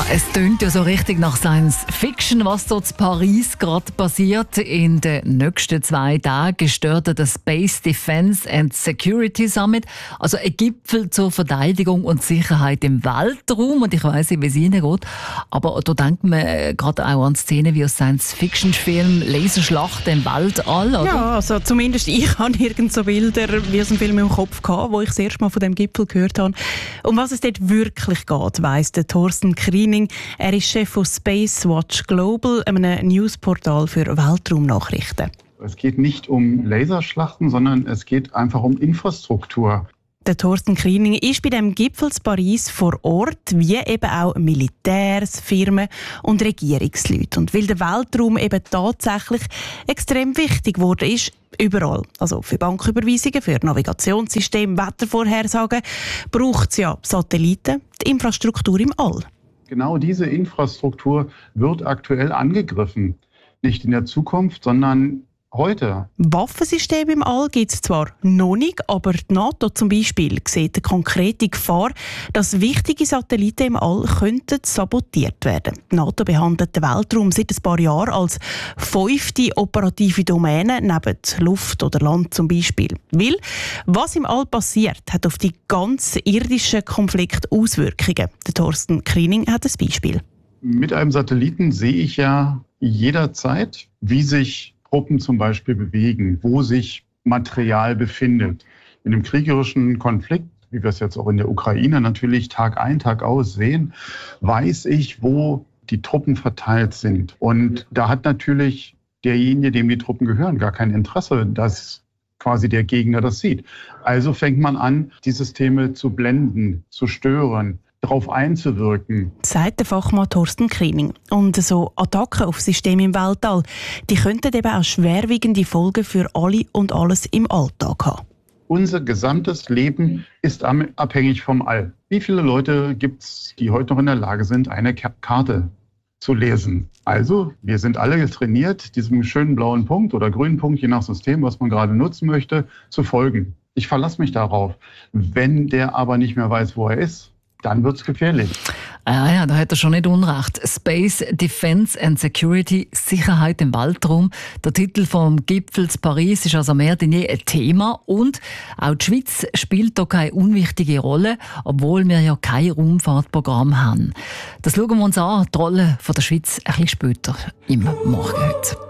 Es tönt ja so richtig nach Science Fiction, was dort in Paris gerade passiert. In den nächsten 2 Tagen startet der Space Defence and Security Summit, also ein Gipfel zur Verteidigung und Sicherheit im Weltraum. Und ich weiss nicht, wie es Ihnen geht, aber da denkt man gerade auch an Szenen wie aus Science-Fiction-Film, Laserschlachten im Weltall, oder? Ja, also zumindest ich habe irgend so Bilder wie aus einem Film im Kopf gehabt, wo ich das erste Mal von dem Gipfel gehört habe. Um was es dort wirklich geht, weiss der Thorsten Kriening. Er ist Chef von Space Watch Global, einem Newsportal für Weltraumnachrichten. Es geht nicht um Laserschlachten, sondern es geht einfach um Infrastruktur. Der Thorsten Kriening ist bei dem Gipfel in Paris vor Ort, wie eben auch Militärs, Firmen und Regierungsleute. Und weil der Weltraum eben tatsächlich extrem wichtig geworden ist, überall, also für Banküberweisungen, für Navigationssysteme, Wettervorhersagen, braucht es ja Satelliten, die Infrastruktur im All. Genau diese Infrastruktur wird aktuell angegriffen. Nicht in der Zukunft, sondern heute. Waffensysteme im All gibt es zwar noch nicht, aber die NATO zum Beispiel sieht eine konkrete Gefahr, dass wichtige Satelliten im All könnten sabotiert werden. Die NATO behandelt den Weltraum seit ein paar Jahren als 5. operative Domäne neben Luft oder Land zum Beispiel. Weil, was im All passiert, hat auf die ganzen irdischen Konflikte Auswirkungen. Der Thorsten Kriening hat ein Beispiel. Mit einem Satelliten sehe ich ja jederzeit, wie sich Truppen zum Beispiel bewegen, wo sich Material befindet. In einem kriegerischen Konflikt, wie wir es jetzt auch in der Ukraine natürlich Tag ein, Tag aus sehen, weiß ich, wo die Truppen verteilt sind. Und da hat natürlich derjenige, dem die Truppen gehören, gar kein Interesse, dass quasi der Gegner das sieht. Also fängt man an, die Systeme zu blenden, zu stören, darauf einzuwirken. Sagt der Fachmann Thorsten Kriening. Und so Attacken auf Systeme im Weltall, die könnten eben auch schwerwiegende Folgen für alle und alles im Alltag haben. Unser gesamtes Leben ist abhängig vom All. Wie viele Leute gibt es, die heute noch in der Lage sind, eine Karte zu lesen? Also, wir sind alle trainiert, diesem schönen blauen Punkt oder grünen Punkt, je nach System, was man gerade nutzen möchte, zu folgen. Ich verlasse mich darauf. Wenn der aber nicht mehr weiß, wo er ist, dann wird es gefährlich. Ja, da hat er schon nicht unrecht. Space Defence and Security, Sicherheit im Weltraum. Der Titel vom Gipfel in Paris ist also mehr denn je ein Thema. Und auch die Schweiz spielt da keine unwichtige Rolle, obwohl wir ja kein Raumfahrtprogramm haben. Das schauen wir uns an, die Rolle von der Schweiz ein bisschen später im Morgen heute.